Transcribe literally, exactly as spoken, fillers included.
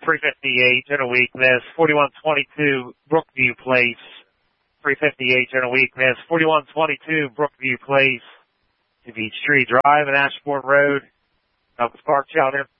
three fifty-eight, General Week miss. forty-one twenty-two, Brookview Place. three fifty-eight, General Week miss. forty-one twenty-two, Brookview Place to Beach Tree Drive and Ashbourne Road. Up with Park Child